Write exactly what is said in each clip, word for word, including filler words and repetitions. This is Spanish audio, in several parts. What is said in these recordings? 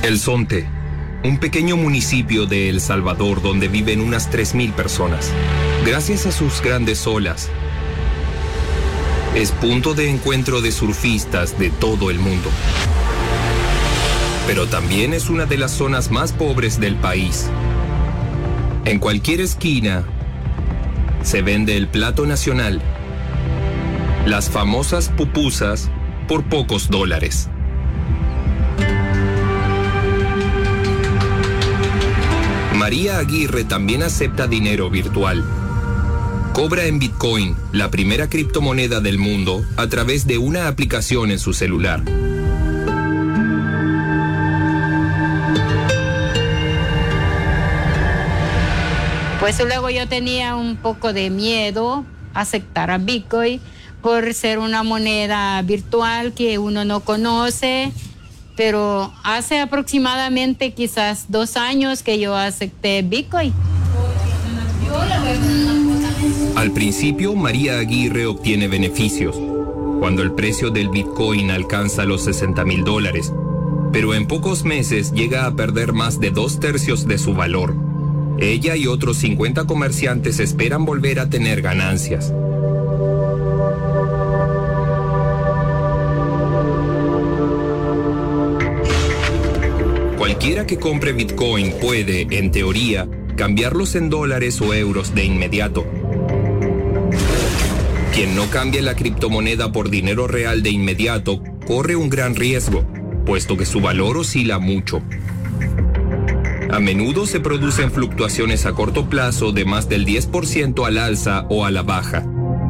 El Zonte, un pequeño municipio de El Salvador donde viven unas tres mil personas. Gracias a sus grandes olas, es punto de encuentro de surfistas de todo el mundo. Pero también es una de las zonas más pobres del país. En cualquier esquina se vende el plato nacional, las famosas pupusas, por pocos dólares. María Aguirre también acepta dinero virtual. Cobra en Bitcoin, la primera criptomoneda del mundo, a través de una aplicación en su celular. Pues luego yo tenía un poco de miedo a aceptar a Bitcoin por ser una moneda virtual que uno no conoce, pero hace aproximadamente quizás dos años que yo acepté Bitcoin. Al principio, María Aguirre obtiene beneficios cuando el precio del Bitcoin alcanza los sesenta mil dólares, pero en pocos meses llega a perder más de dos tercios de su valor. Ella y otros cincuenta comerciantes esperan volver a tener ganancias. Cualquiera que compre Bitcoin puede, en teoría, cambiarlos en dólares o euros de inmediato. Quien no cambie la criptomoneda por dinero real de inmediato corre un gran riesgo, puesto que su valor oscila mucho. A menudo se producen fluctuaciones a corto plazo de más del diez por ciento al alza o a la baja.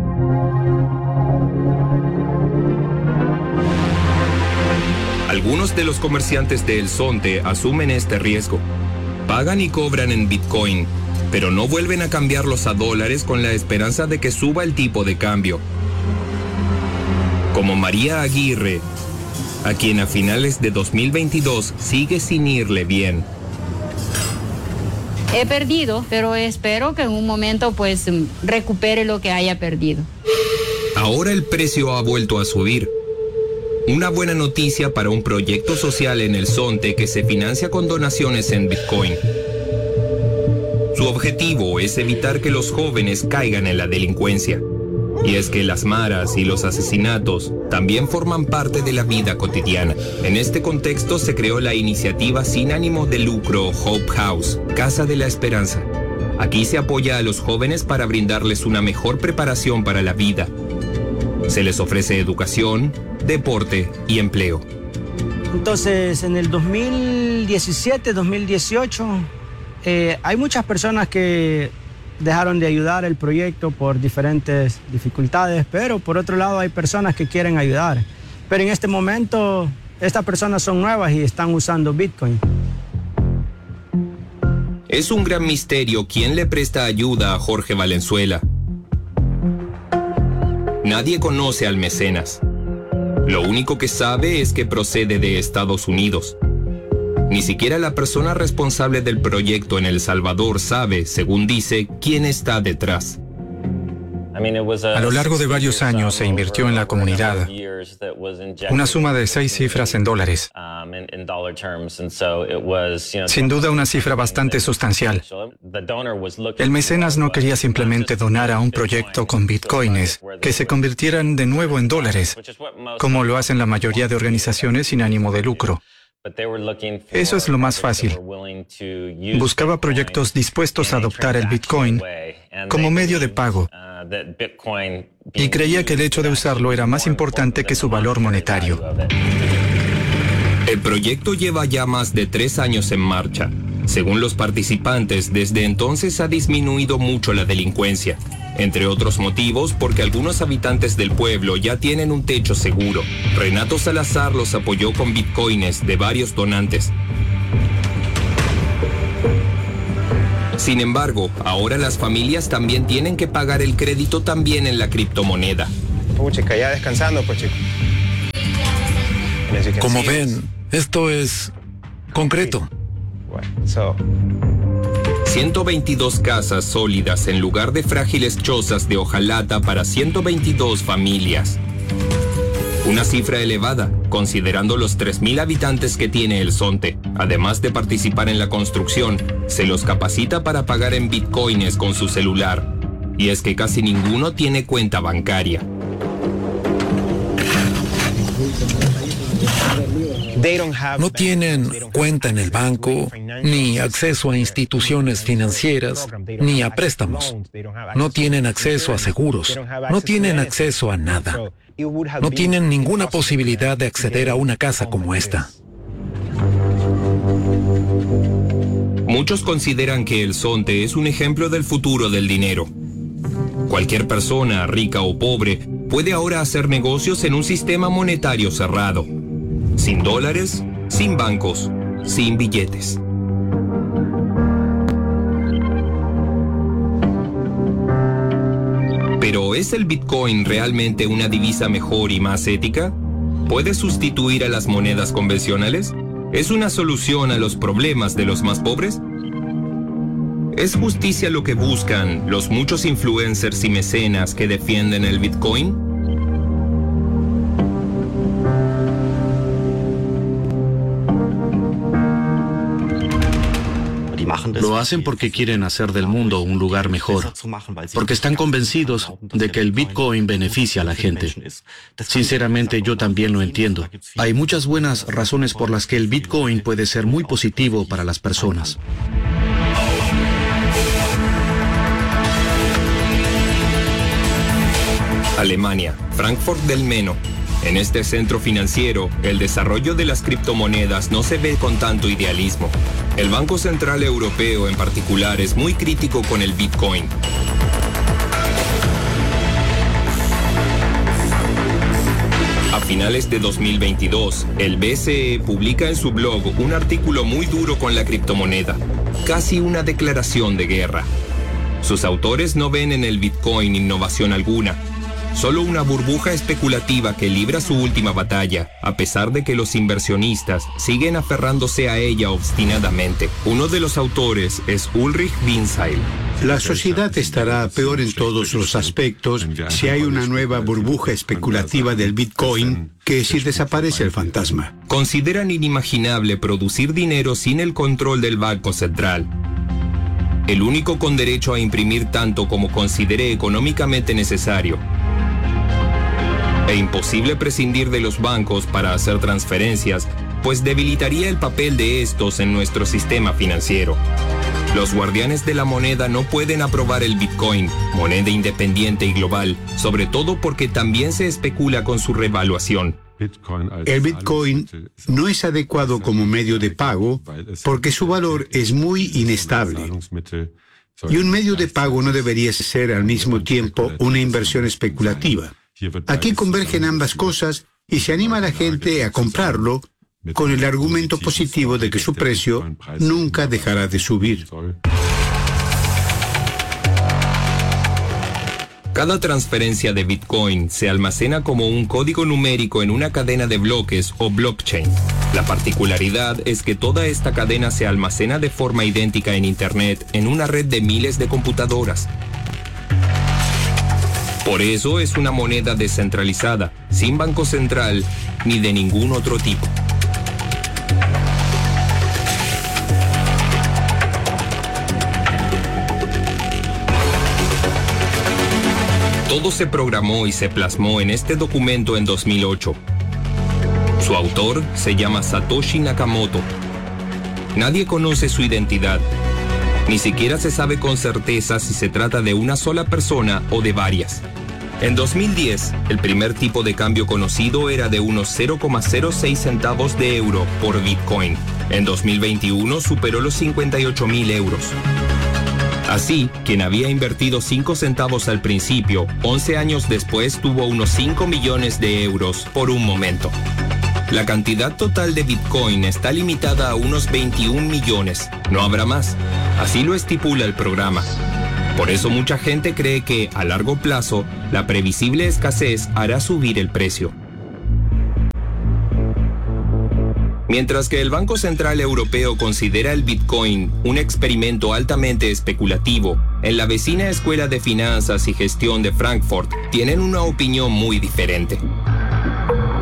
Algunos de los comerciantes de El Zonte asumen este riesgo. Pagan y cobran en Bitcoin, pero no vuelven a cambiarlos a dólares con la esperanza de que suba el tipo de cambio. Como María Aguirre, a quien a finales de dos mil veintidós sigue sin irle bien. He perdido, pero espero que en un momento pues recupere lo que haya perdido. Ahora el precio ha vuelto a subir. Una buena noticia para un proyecto social en El Zonte que se financia con donaciones en Bitcoin. Su objetivo es evitar que los jóvenes caigan en la delincuencia. Y es que las maras y los asesinatos también forman parte de la vida cotidiana. En este contexto se creó la iniciativa sin ánimo de lucro Hope House, Casa de la Esperanza. Aquí se apoya a los jóvenes para brindarles una mejor preparación para la vida. Se les ofrece educación, deporte y empleo. Entonces, en el dos mil diecisiete, dos mil dieciocho, eh, hay muchas personas que dejaron de ayudar el proyecto por diferentes dificultades, pero por otro lado hay personas que quieren ayudar. Pero en este momento, estas personas son nuevas y están usando Bitcoin. Es un gran misterio quién le presta ayuda a Jorge Valenzuela. Nadie conoce al mecenas. Lo único que sabe es que procede de Estados Unidos. Ni siquiera la persona responsable del proyecto en El Salvador sabe, según dice, quién está detrás. A lo largo de varios años se invirtió en la comunidad una suma de seis cifras en dólares. Sin duda una cifra bastante sustancial. El mecenas no quería simplemente donar a un proyecto con bitcoins que se convirtieran de nuevo en dólares, como lo hacen la mayoría de organizaciones sin ánimo de lucro. Eso es lo más fácil. Buscaba proyectos dispuestos a adoptar el Bitcoin como medio de pago y creía que el hecho de usarlo era más importante que su valor monetario. El proyecto lleva ya más de tres años en marcha. Según los participantes, desde entonces ha disminuido mucho la delincuencia. Entre otros motivos, porque algunos habitantes del pueblo ya tienen un techo seguro. Renato Salazar los apoyó con bitcoins de varios donantes. Sin embargo, ahora las familias también tienen que pagar el crédito también en la criptomoneda. Chica, ya descansando, pues, chico. Como ven, esto es concreto. ciento veintidós casas sólidas en lugar de frágiles chozas de hojalata para ciento veintidós familias. Una cifra elevada, considerando los tres mil habitantes que tiene el Zonte. Además de participar en la construcción, se los capacita para pagar en bitcoins con su celular. Y es que casi ninguno tiene cuenta bancaria. No tienen cuenta en el banco, ni acceso a instituciones financieras, ni a préstamos. No tienen acceso a seguros. No tienen acceso a nada. No tienen ninguna posibilidad de acceder a una casa como esta. Muchos consideran que el Zonte es un ejemplo del futuro del dinero. Cualquier persona, rica o pobre, puede ahora hacer negocios en un sistema monetario cerrado. Sin dólares, sin bancos, sin billetes. ¿Pero es el Bitcoin realmente una divisa mejor y más ética? ¿Puede sustituir a las monedas convencionales? ¿Es una solución a los problemas de los más pobres? ¿Es justicia lo que buscan los muchos influencers y mecenas que defienden el Bitcoin? Lo hacen porque quieren hacer del mundo un lugar mejor, porque están convencidos de que el Bitcoin beneficia a la gente. Sinceramente, yo también lo entiendo. Hay muchas buenas razones por las que el Bitcoin puede ser muy positivo para las personas. Alemania, Frankfurt del Meno. En este centro financiero, el desarrollo de las criptomonedas no se ve con tanto idealismo. El Banco Central Europeo en particular es muy crítico con el Bitcoin. A finales de dos mil veintidós, el B C E publica en su blog un artículo muy duro con la criptomoneda, casi una declaración de guerra. Sus autores no ven en el Bitcoin innovación alguna, solo una burbuja especulativa que libra su última batalla, a pesar de que los inversionistas siguen aferrándose a ella obstinadamente. Uno de los autores es Ulrich Winseil. La sociedad estará peor en todos los aspectos si hay una nueva burbuja especulativa del Bitcoin que si desaparece el fantasma. Consideran inimaginable producir dinero sin el control del Banco Central. El único con derecho a imprimir tanto como considere económicamente necesario. E imposible prescindir de los bancos para hacer transferencias, pues debilitaría el papel de estos en nuestro sistema financiero. Los guardianes de la moneda no pueden aprobar el Bitcoin, moneda independiente y global, sobre todo porque también se especula con su revaluación. El Bitcoin no es adecuado como medio de pago porque su valor es muy inestable. Y un medio de pago no debería ser al mismo tiempo una inversión especulativa. Aquí convergen ambas cosas y se anima a la gente a comprarlo con el argumento positivo de que su precio nunca dejará de subir. Cada transferencia de Bitcoin se almacena como un código numérico en una cadena de bloques o blockchain. La particularidad es que toda esta cadena se almacena de forma idéntica en Internet en una red de miles de computadoras. Por eso es una moneda descentralizada, sin banco central ni de ningún otro tipo. Todo se programó y se plasmó en este documento en dos mil ocho. Su autor se llama Satoshi Nakamoto. Nadie conoce su identidad. Ni siquiera se sabe con certeza si se trata de una sola persona o de varias. En dos mil diez, el primer tipo de cambio conocido era de unos cero coma cero seis centavos de euro por Bitcoin. En dos mil veintiuno superó los cincuenta y ocho mil euros. Así, quien había invertido cinco centavos al principio, once años después tuvo unos cinco millones de euros por un momento. La cantidad total de Bitcoin está limitada a unos veintiún millones. No habrá más. Así lo estipula el programa. Por eso mucha gente cree que, a largo plazo, la previsible escasez hará subir el precio. Mientras que el Banco Central Europeo considera el Bitcoin un experimento altamente especulativo, en la vecina Escuela de Finanzas y Gestión de Frankfurt tienen una opinión muy diferente.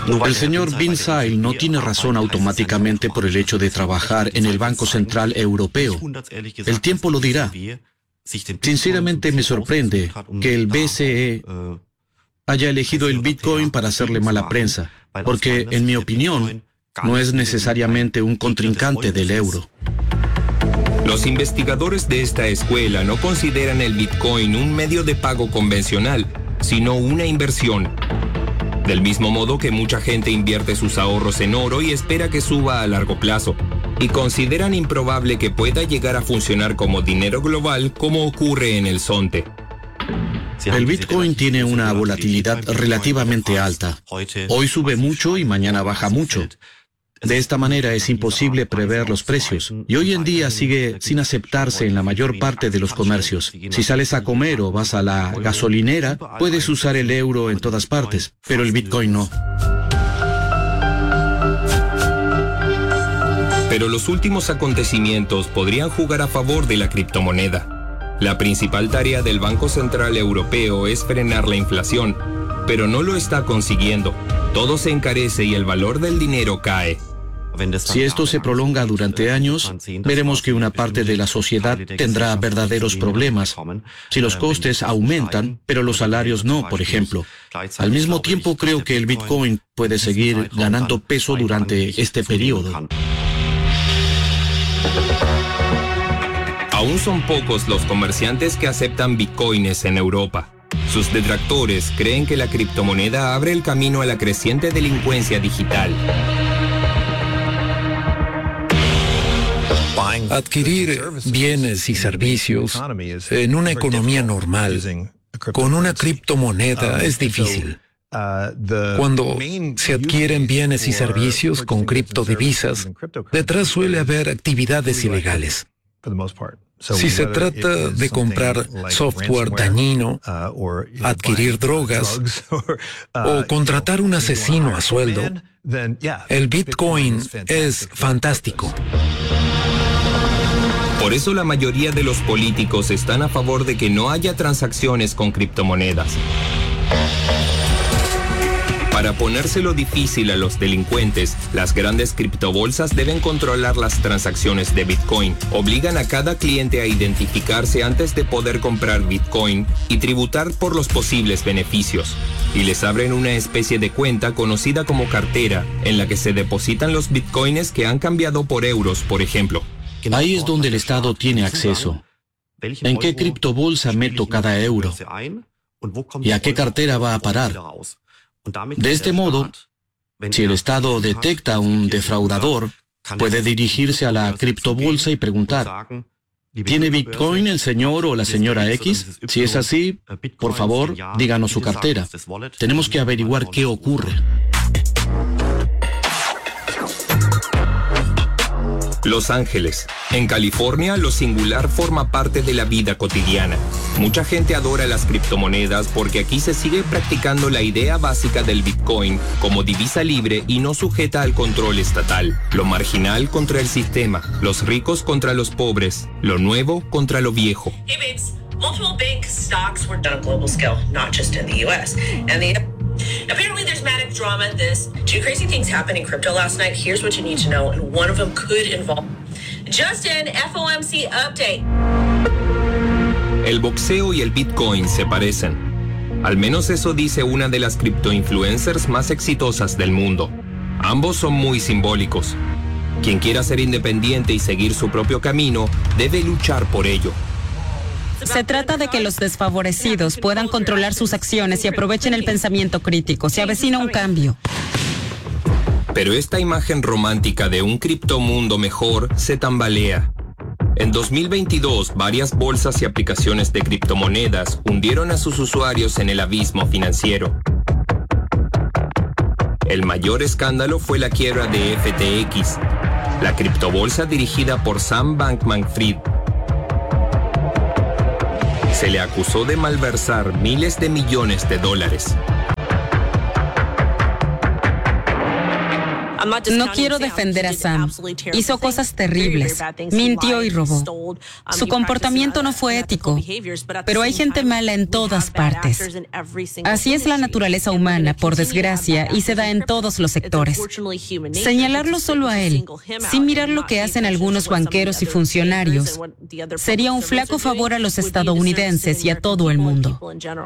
El señor Bin Sail no tiene razón automáticamente por el hecho de trabajar en el Banco Central Europeo. El tiempo lo dirá. Sinceramente me sorprende que el B C E haya elegido el Bitcoin para hacerle mala prensa, porque, en mi opinión, no es necesariamente un contrincante del euro. Los investigadores de esta escuela no consideran el Bitcoin un medio de pago convencional, sino una inversión. Del mismo modo que mucha gente invierte sus ahorros en oro y espera que suba a largo plazo, y consideran improbable que pueda llegar a funcionar como dinero global como ocurre en el Zonte. El Bitcoin tiene una volatilidad relativamente alta. Hoy sube mucho y mañana baja mucho. De esta manera es imposible prever los precios, y hoy en día sigue sin aceptarse en la mayor parte de los comercios. Si sales a comer o vas a la gasolinera, puedes usar el euro en todas partes, pero el Bitcoin no. Pero los últimos acontecimientos podrían jugar a favor de la criptomoneda. La principal tarea del Banco Central Europeo es frenar la inflación, pero no lo está consiguiendo. Todo se encarece y el valor del dinero cae. Si esto se prolonga durante años, veremos que una parte de la sociedad tendrá verdaderos problemas. Si los costes aumentan, pero los salarios no, por ejemplo. Al mismo tiempo, creo que el Bitcoin puede seguir ganando peso durante este periodo. Aún son pocos los comerciantes que aceptan bitcoins en Europa. Sus detractores creen que la criptomoneda abre el camino a la creciente delincuencia digital. Adquirir bienes y servicios en una economía normal con una criptomoneda es difícil. Cuando se adquieren bienes y servicios con criptodivisas, detrás suele haber actividades ilegales. Si se trata de comprar software dañino, adquirir drogas o contratar un asesino a sueldo, el Bitcoin es fantástico. Por eso la mayoría de los políticos están a favor de que no haya transacciones con criptomonedas. Para ponérselo difícil a los delincuentes, las grandes criptobolsas deben controlar las transacciones de Bitcoin. Obligan a cada cliente a identificarse antes de poder comprar Bitcoin y tributar por los posibles beneficios. Y les abren una especie de cuenta conocida como cartera, en la que se depositan los Bitcoins que han cambiado por euros, por ejemplo. Ahí es donde el Estado tiene acceso. ¿En qué criptobolsa meto cada euro? ¿Y a qué cartera va a parar? De este modo, si el Estado detecta un defraudador, puede dirigirse a la criptobolsa y preguntar: ¿tiene Bitcoin el señor o la señora X? Si es así, por favor, díganos su cartera. Tenemos que averiguar qué ocurre. Los Ángeles. En California, lo singular forma parte de la vida cotidiana. Mucha gente adora las criptomonedas porque aquí se sigue practicando la idea básica del Bitcoin como divisa libre y no sujeta al control estatal. Lo marginal contra el sistema, los ricos contra los pobres, lo nuevo contra lo viejo. Hey babes, multiple big stocks were done on a global scale, not just in the U S. And the apparently there's massive drama in this. Two crazy things happened in crypto last night. Here's what you need to know, and one of them could involve Justin, F O M C update. El boxeo y el Bitcoin se parecen. Al menos eso dice una de las criptoinfluencers más exitosas del mundo. Ambos son muy simbólicos. Quien quiera ser independiente y seguir su propio camino, debe luchar por ello. Se trata de que los desfavorecidos puedan controlar sus acciones y aprovechen el pensamiento crítico. Se avecina un cambio. Pero esta imagen romántica de un criptomundo mejor se tambalea. En dos mil veintidós, varias bolsas y aplicaciones de criptomonedas hundieron a sus usuarios en el abismo financiero. El mayor escándalo fue la quiebra de F T X, la criptobolsa dirigida por Sam Bankman-Fried. Se le acusó de malversar miles de millones de dólares. No quiero defender a Sam. Hizo cosas terribles. Mintió y robó. Su comportamiento no fue ético. Pero hay gente mala en todas partes. Así es la naturaleza humana, por desgracia, y se da en todos los sectores. Señalarlo solo a él, sin mirar lo que hacen algunos banqueros y funcionarios, sería un flaco favor a los estadounidenses y a todo el mundo.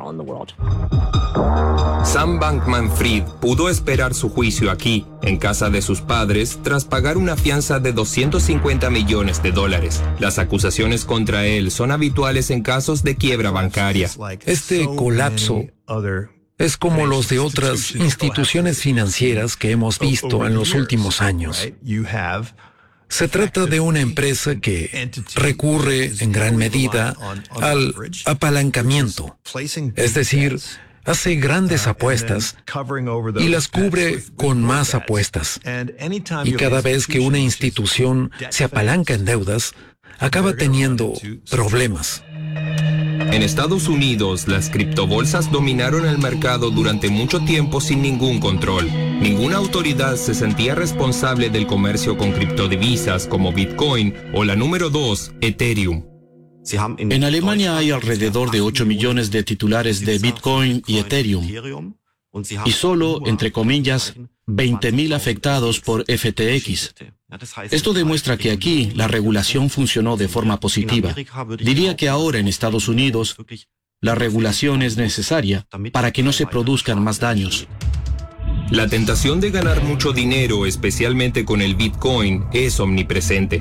Sam Bankman-Fried pudo esperar su juicio aquí, en casa de sus padres, tras pagar una fianza de doscientos cincuenta millones de dólares. Las acusaciones contra él son habituales en casos de quiebra bancaria. Este colapso es como los de otras instituciones financieras que hemos visto en los últimos años. Se trata de una empresa que recurre en gran medida al apalancamiento, es decir, hace grandes apuestas y las cubre con más apuestas. Y cada vez que una institución se apalanca en deudas, acaba teniendo problemas. En Estados Unidos, las criptobolsas dominaron el mercado durante mucho tiempo sin ningún control. Ninguna autoridad se sentía responsable del comercio con criptodivisas como Bitcoin o la número dos, Ethereum. En Alemania hay alrededor de ocho millones de titulares de Bitcoin y Ethereum, y solo, entre comillas, veinte mil afectados por F T X. Esto demuestra que aquí la regulación funcionó de forma positiva. Diría que ahora en Estados Unidos la regulación es necesaria para que no se produzcan más daños. La tentación de ganar mucho dinero, especialmente con el Bitcoin, es omnipresente.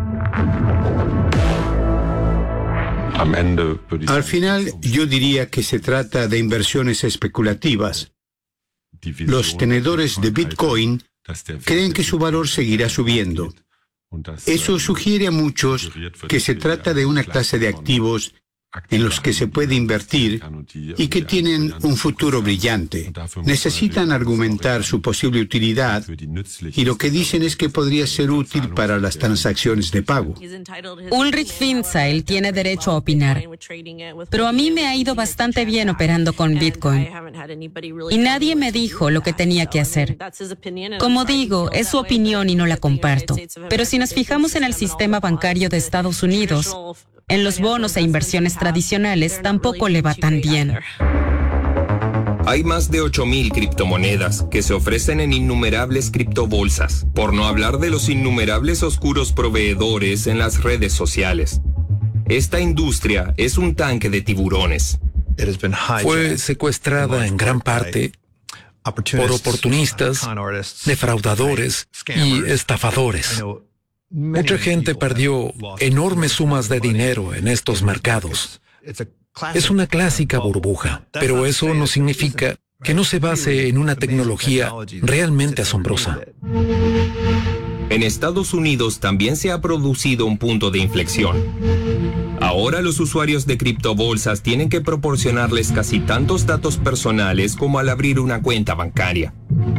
Al final, yo diría que se trata de inversiones especulativas. Los tenedores de Bitcoin creen que su valor seguirá subiendo. Eso sugiere a muchos que se trata de una clase de activos en los que se puede invertir y que tienen un futuro brillante. Necesitan argumentar su posible utilidad y lo que dicen es que podría ser útil para las transacciones de pago. Ulrich Finzheil tiene derecho a opinar, pero a mí me ha ido bastante bien operando con Bitcoin y nadie me dijo lo que tenía que hacer. Como digo, es su opinión y no la comparto, pero si nos fijamos en el sistema bancario de Estados Unidos, en los bonos e inversiones tradicionales tampoco le va tan bien. Hay más de ocho mil criptomonedas que se ofrecen en innumerables criptobolsas, por no hablar de los innumerables oscuros proveedores en las redes sociales. Esta industria es un tanque de tiburones. Fue secuestrada en gran parte por oportunistas, defraudadores y estafadores. Mucha gente perdió enormes sumas de dinero en estos mercados. Es una clásica burbuja, pero eso no significa que no se base en una tecnología realmente asombrosa. En Estados Unidos también se ha producido un punto de inflexión. Ahora los usuarios de criptobolsas tienen que proporcionarles casi tantos datos personales como al abrir una cuenta bancaria.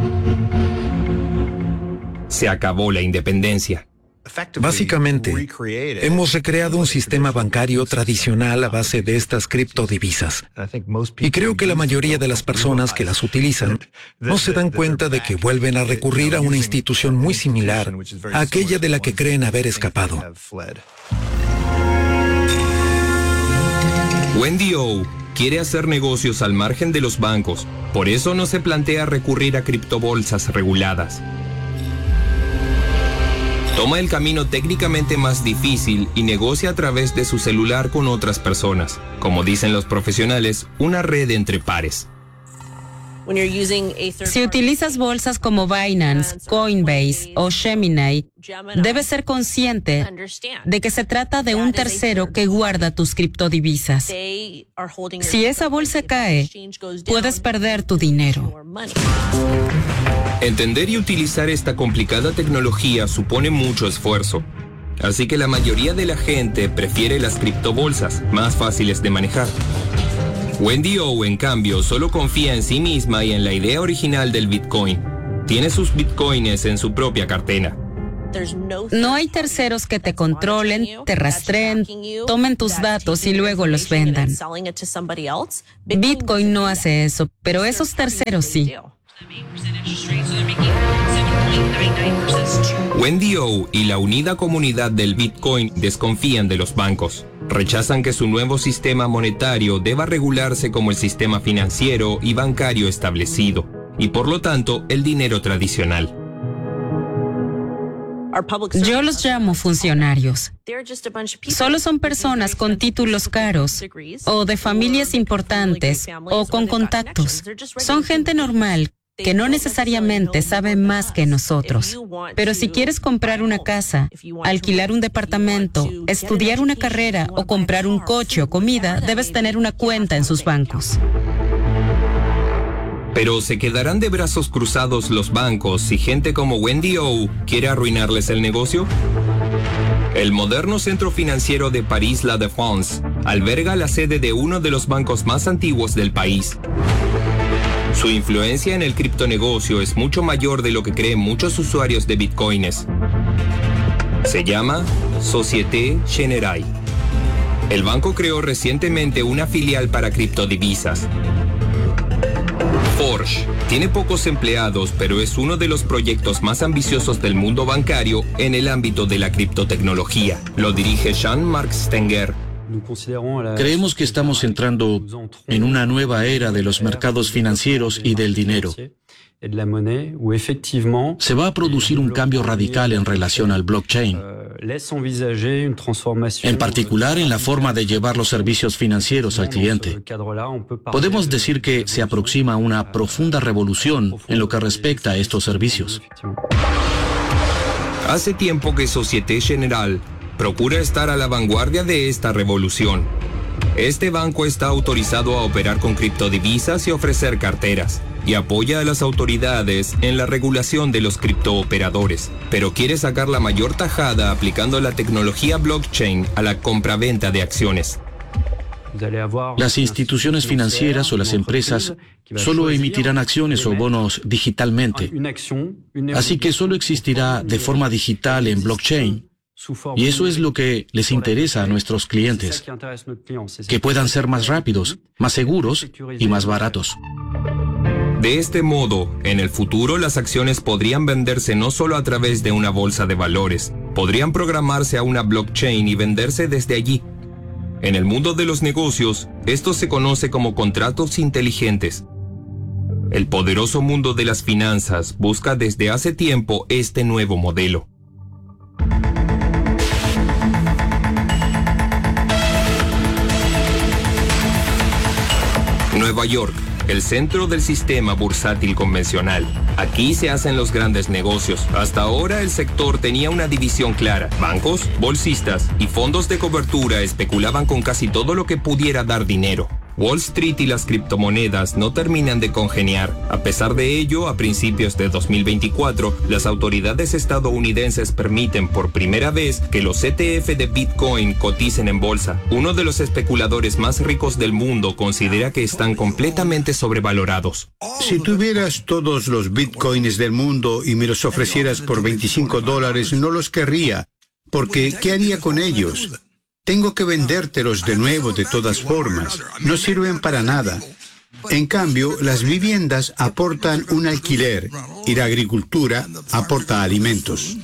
Se acabó la independencia. Básicamente, hemos recreado un sistema bancario tradicional a base de estas criptodivisas. Y creo que la mayoría de las personas que las utilizan no se dan cuenta de que vuelven a recurrir a una institución muy similar a aquella de la que creen haber escapado. Wendy O quiere hacer negocios al margen de los bancos, por eso no se plantea recurrir a criptobolsas reguladas. Toma el camino técnicamente más difícil y negocia a través de su celular con otras personas. Como dicen los profesionales, una red entre pares. Si utilizas bolsas como Binance, Coinbase o Gemini, debes ser consciente de que se trata de un tercero que guarda tus criptodivisas. Si esa bolsa cae, puedes perder tu dinero. Entender y utilizar esta complicada tecnología supone mucho esfuerzo. Así que la mayoría de la gente prefiere las criptobolsas, más fáciles de manejar. Wendy O, en cambio, solo confía en sí misma y en la idea original del Bitcoin. Tiene sus bitcoins en su propia cartera. No hay terceros que te controlen, te rastreen, tomen tus datos y luego los vendan. Bitcoin no hace eso, pero esos terceros sí. Wendy O y la unida comunidad del Bitcoin desconfían de los bancos. Rechazan que su nuevo sistema monetario deba regularse como el sistema financiero y bancario establecido, y por lo tanto el dinero tradicional. Yo los llamo funcionarios. Solo son personas con títulos caros, o de familias importantes, o con contactos. Son gente normal que no necesariamente sabe más que nosotros. Pero si quieres comprar una casa, alquilar un departamento, estudiar una carrera o comprar un coche o comida, debes tener una cuenta en sus bancos. Pero ¿se quedarán de brazos cruzados los bancos si gente como Wendy O quiere arruinarles el negocio? El moderno centro financiero de París La Défense alberga la sede de uno de los bancos más antiguos del país. Su influencia en el criptonegocio es mucho mayor de lo que creen muchos usuarios de bitcoins. Se llama Société Générale. El banco creó recientemente una filial para criptodivisas. Forge tiene pocos empleados, pero es uno de los proyectos más ambiciosos del mundo bancario en el ámbito de la criptotecnología. Lo dirige Jean-Marc Stenger. Creemos que estamos entrando en una nueva era de los mercados financieros y del dinero. Se va a producir un cambio radical en relación al blockchain, en particular en la forma de llevar los servicios financieros al cliente. Podemos decir que se aproxima una profunda revolución en lo que respecta a estos servicios. Hace tiempo que Société Générale procura estar a la vanguardia de esta revolución. Este banco está autorizado a operar con criptodivisas y ofrecer carteras, y apoya a las autoridades en la regulación de los criptooperadores, pero quiere sacar la mayor tajada aplicando la tecnología blockchain a la compraventa de acciones. Las instituciones financieras o las empresas solo emitirán acciones o bonos digitalmente, así que solo existirá de forma digital en blockchain. Y eso es lo que les interesa a nuestros clientes, que puedan ser más rápidos, más seguros y más baratos. De este modo, en el futuro las acciones podrían venderse no solo a través de una bolsa de valores, podrían programarse a una blockchain y venderse desde allí. En el mundo de los negocios, esto se conoce como contratos inteligentes. El poderoso mundo de las finanzas busca desde hace tiempo este nuevo modelo. Nueva York, el centro del sistema bursátil convencional. Aquí se hacen los grandes negocios. Hasta ahora el sector tenía una división clara. Bancos, bolsistas y fondos de cobertura especulaban con casi todo lo que pudiera dar dinero. Wall Street y las criptomonedas no terminan de congeniar. A pesar de ello, a principios de dos mil veinticuatro, las autoridades estadounidenses permiten por primera vez que los E T F de Bitcoin coticen en bolsa. Uno de los especuladores más ricos del mundo considera que están completamente sobrevalorados. Si tuvieras todos los Bitcoins del mundo y me los ofrecieras por veinticinco dólares, no los querría, porque ¿qué haría con ellos? Tengo que vendértelos de nuevo de todas formas. No sirven para nada. En cambio, las viviendas aportan un alquiler y la agricultura aporta alimentos.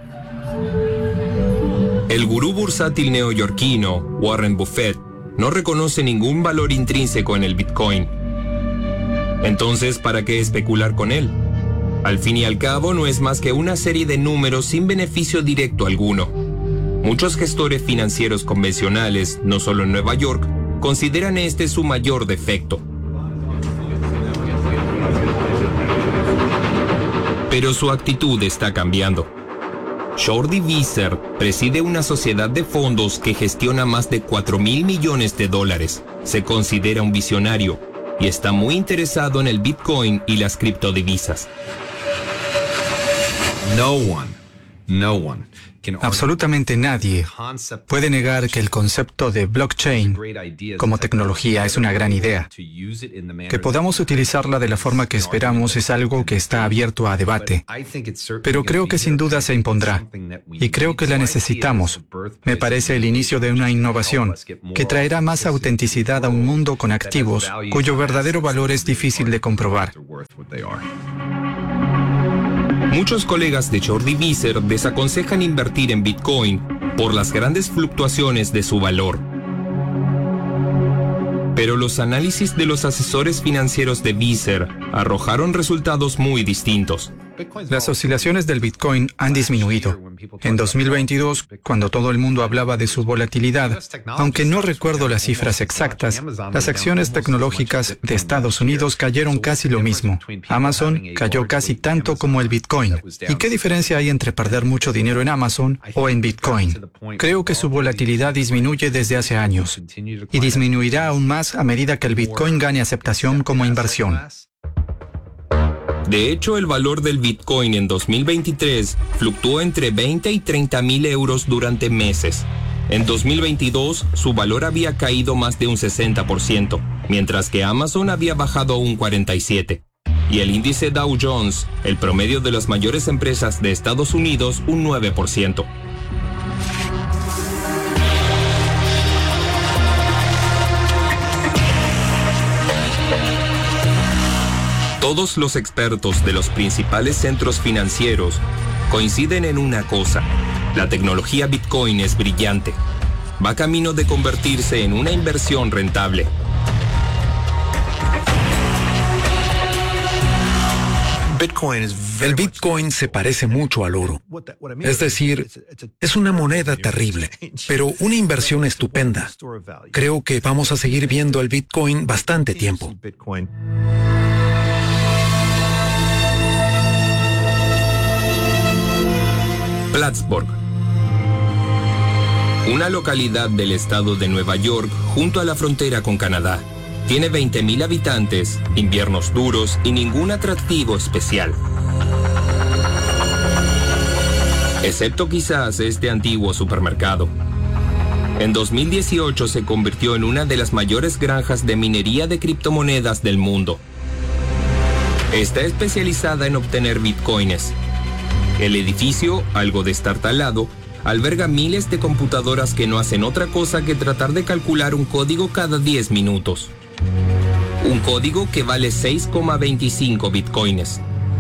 El gurú bursátil neoyorquino, Warren Buffett, no reconoce ningún valor intrínseco en el Bitcoin. Entonces, ¿para qué especular con él? Al fin y al cabo, no es más que una serie de números sin beneficio directo alguno. Muchos gestores financieros convencionales, no solo en Nueva York, consideran este su mayor defecto. Pero su actitud está cambiando. Jordi Visser preside una sociedad de fondos que gestiona más de cuatro mil millones de dólares. Se considera un visionario y está muy interesado en el Bitcoin y las criptodivisas. No one, no one. Absolutamente nadie puede negar que el concepto de blockchain como tecnología es una gran idea. Que podamos utilizarla de la forma que esperamos es algo que está abierto a debate. Pero creo que sin duda se impondrá. Y creo que la necesitamos. Me parece el inicio de una innovación que traerá más autenticidad a un mundo con activos cuyo verdadero valor es difícil de comprobar. Muchos colegas de Jordi Visser desaconsejan invertir en Bitcoin por las grandes fluctuaciones de su valor. Pero los análisis de los asesores financieros de Visser arrojaron resultados muy distintos. Las oscilaciones del Bitcoin han disminuido. En dos mil veintidós, cuando todo el mundo hablaba de su volatilidad, aunque no recuerdo las cifras exactas, las acciones tecnológicas de Estados Unidos cayeron casi lo mismo. Amazon cayó casi tanto como el Bitcoin. ¿Y qué diferencia hay entre perder mucho dinero en Amazon o en Bitcoin? Creo que su volatilidad disminuye desde hace años y disminuirá aún más a medida que el Bitcoin gane aceptación como inversión. De hecho, el valor del Bitcoin en dos mil veintitrés fluctuó entre veinte y treinta mil euros durante meses. En dos mil veintidós, su valor había caído más de un sesenta por ciento, mientras que Amazon había bajado un cuarenta y siete por ciento. Y el índice Dow Jones, el promedio de las mayores empresas de Estados Unidos, un nueve por ciento. Todos los expertos de los principales centros financieros coinciden en una cosa: la tecnología Bitcoin es brillante. Va camino de convertirse en una inversión rentable. El Bitcoin se parece mucho al oro. Es decir, es una moneda terrible, pero una inversión estupenda. Creo que vamos a seguir viendo el Bitcoin bastante tiempo. Plattsburgh, una localidad del estado de Nueva York junto a la frontera con Canadá. Tiene veinte mil habitantes, inviernos duros y ningún atractivo especial. Excepto quizás este antiguo supermercado. En dos mil dieciocho se convirtió en una de las mayores granjas de minería de criptomonedas del mundo. Está especializada en obtener bitcoins. El edificio, algo destartalado, alberga miles de computadoras que no hacen otra cosa que tratar de calcular un código cada diez minutos. Un código que vale seis coma veinticinco bitcoins.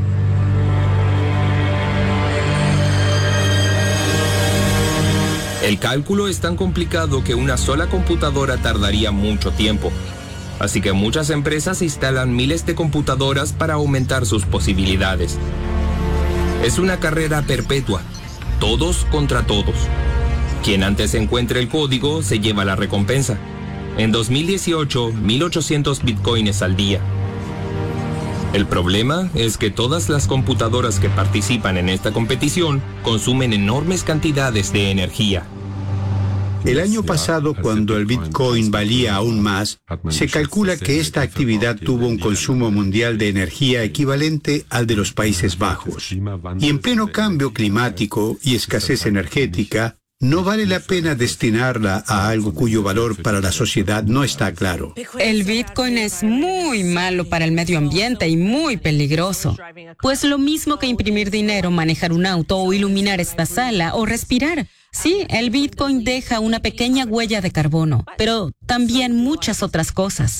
El cálculo es tan complicado que una sola computadora tardaría mucho tiempo. Así que muchas empresas instalan miles de computadoras para aumentar sus posibilidades. Es una carrera perpetua, todos contra todos. Quien antes encuentre el código se lleva la recompensa. En dos mil dieciocho, mil ochocientos bitcoins al día. El problema es que todas las computadoras que participan en esta competición consumen enormes cantidades de energía. El año pasado, cuando el Bitcoin valía aún más, se calcula que esta actividad tuvo un consumo mundial de energía equivalente al de los Países Bajos. Y en pleno cambio climático y escasez energética, no vale la pena destinarla a algo cuyo valor para la sociedad no está claro. El Bitcoin es muy malo para el medio ambiente y muy peligroso. Pues lo mismo que imprimir dinero, manejar un auto o iluminar esta sala o respirar. Sí, el Bitcoin deja una pequeña huella de carbono, pero también muchas otras cosas.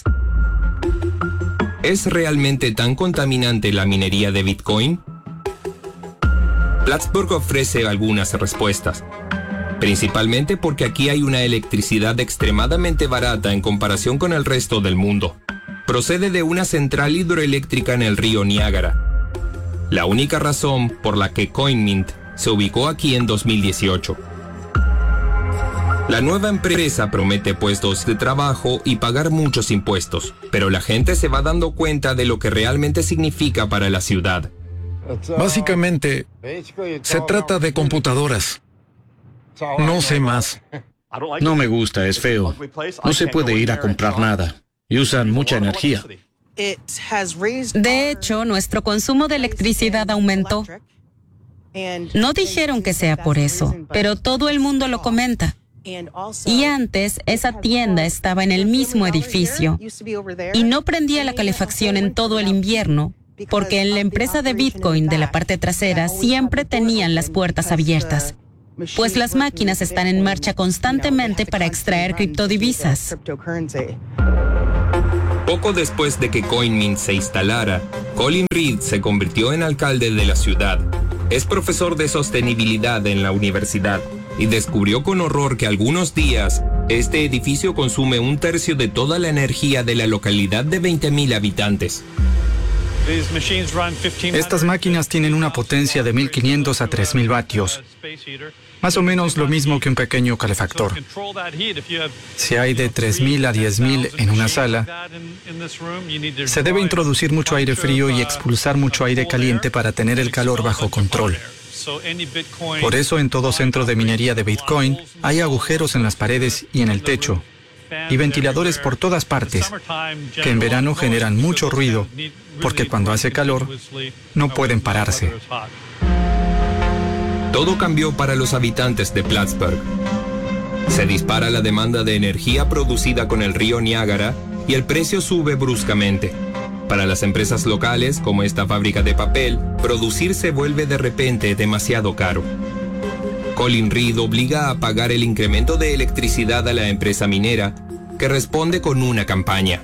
¿Es realmente tan contaminante la minería de Bitcoin? Plattsburgh ofrece algunas respuestas. Principalmente porque aquí hay una electricidad extremadamente barata en comparación con el resto del mundo. Procede de una central hidroeléctrica en el río Niágara. La única razón por la que CoinMint se ubicó aquí en dos mil dieciocho. La nueva empresa promete puestos de trabajo y pagar muchos impuestos, pero la gente se va dando cuenta de lo que realmente significa para la ciudad. Básicamente, se trata de computadoras. No sé más. No me gusta, es feo. No se puede ir a comprar nada. Y usan mucha energía. De hecho, nuestro consumo de electricidad aumentó. No dijeron que sea por eso, pero todo el mundo lo comenta. Y antes, esa tienda estaba en el mismo edificio y no prendía la calefacción en todo el invierno, porque en la empresa de Bitcoin de la parte trasera siempre tenían las puertas abiertas, pues las máquinas están en marcha constantemente para extraer criptodivisas. Poco después de que CoinMint se instalara, Colin Reed se convirtió en alcalde de la ciudad. es profesor de sostenibilidad en la universidad y descubrió con horror que algunos días este edificio consume un tercio de toda la energía de la localidad de veinte mil habitantes. Estas máquinas tienen una potencia de mil quinientos a tres mil vatios, más o menos lo mismo que un pequeño calefactor. Si hay de tres mil a diez mil en una sala, se debe introducir mucho aire frío y expulsar mucho aire caliente para tener el calor bajo control. Por eso en todo centro de minería de Bitcoin hay agujeros en las paredes y en el techo, y ventiladores por todas partes, que en verano generan mucho ruido, porque cuando hace calor no pueden pararse. Todo cambió para los habitantes de Plattsburgh. Se dispara la demanda de energía producida con el río Niágara y el precio sube bruscamente. Para las empresas locales, como esta fábrica de papel, producir se vuelve de repente demasiado caro. Colin Reed obliga a pagar el incremento de electricidad a la empresa minera, que responde con una campaña.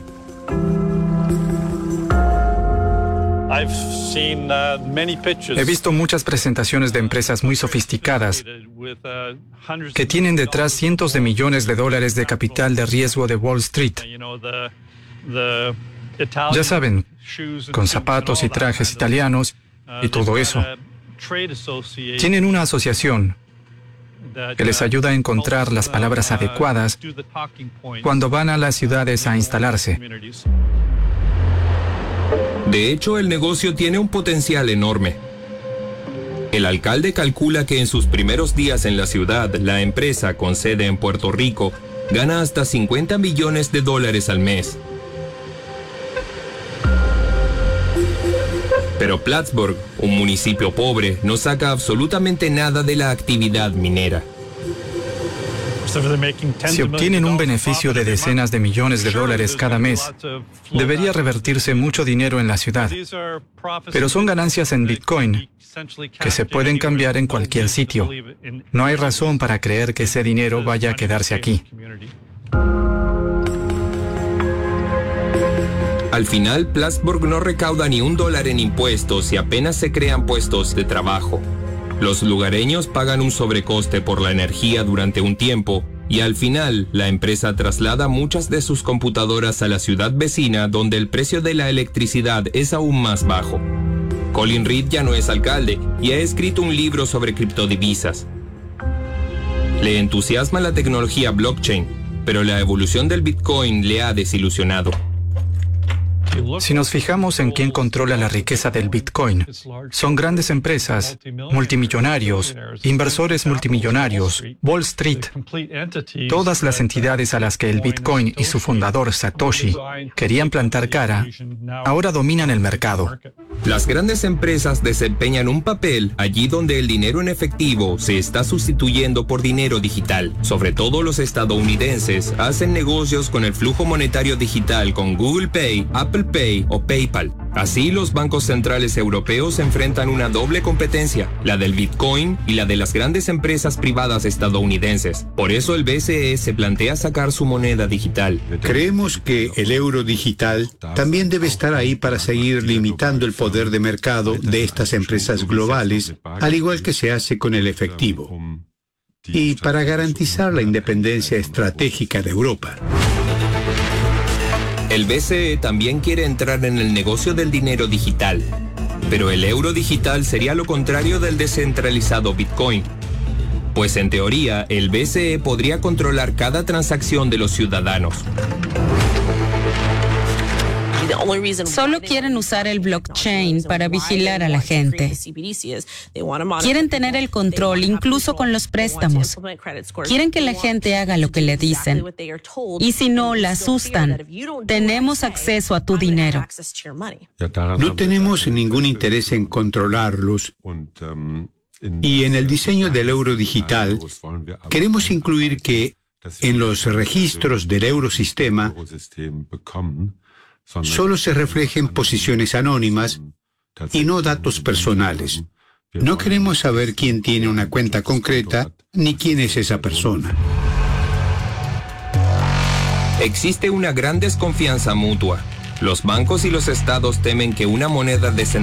He visto muchas presentaciones de empresas muy sofisticadas que tienen detrás cientos de millones de dólares de capital de riesgo de Wall Street. Ya saben, con zapatos y trajes italianos y todo eso. Tienen una asociación que les ayuda a encontrar las palabras adecuadas cuando van a las ciudades a instalarse. De hecho, el negocio tiene un potencial enorme. El alcalde calcula que en sus primeros días en la ciudad, la empresa, con sede en Puerto Rico, gana hasta cincuenta millones de dólares al mes. Pero Plattsburgh, un municipio pobre, no saca absolutamente nada de la actividad minera. Si obtienen un beneficio de decenas de millones de dólares cada mes, debería revertirse mucho dinero en la ciudad. Pero son ganancias en Bitcoin que se pueden cambiar en cualquier sitio. No hay razón para creer que ese dinero vaya a quedarse aquí. Al final, Plattsburgh no recauda ni un dólar en impuestos y apenas se crean puestos de trabajo. Los lugareños pagan un sobrecoste por la energía durante un tiempo y al final la empresa traslada muchas de sus computadoras a la ciudad vecina donde el precio de la electricidad es aún más bajo. Colin Reed ya no es alcalde y ha escrito un libro sobre criptodivisas. Le entusiasma la tecnología blockchain, pero la evolución del Bitcoin le ha desilusionado. Si nos fijamos en quién controla la riqueza del Bitcoin, son grandes empresas, multimillonarios, inversores multimillonarios, Wall Street. Todas las entidades a las que el Bitcoin y su fundador, Satoshi, querían plantar cara, ahora dominan el mercado. Las grandes empresas desempeñan un papel allí donde el dinero en efectivo se está sustituyendo por dinero digital. Sobre todo los estadounidenses hacen negocios con el flujo monetario digital con Google Pay, Apple Pay o PayPal. Así, los bancos centrales europeos enfrentan una doble competencia, la del Bitcoin y la de las grandes empresas privadas estadounidenses. Por eso el B C E se plantea sacar su moneda digital. Creemos que el euro digital también debe estar ahí para seguir limitando el poder de mercado de estas empresas globales, al igual que se hace con el efectivo, y para garantizar la independencia estratégica de Europa. El B C E también quiere entrar en el negocio del dinero digital, pero el euro digital sería lo contrario del descentralizado Bitcoin, pues en teoría el B C E podría controlar cada transacción de los ciudadanos. Solo quieren usar el blockchain para vigilar a la gente. Quieren tener el control incluso con los préstamos. Quieren que la gente haga lo que le dicen. Y si no, la asustan. Tenemos acceso a tu dinero. No tenemos ningún interés en controlarlos. Y en el diseño del euro digital, queremos incluir que en los registros del eurosistema solo se reflejen posiciones anónimas y no datos personales. No queremos saber quién tiene una cuenta concreta ni quién es esa persona. Existe una gran desconfianza mutua. Los bancos y los estados temen que una moneda descentralizada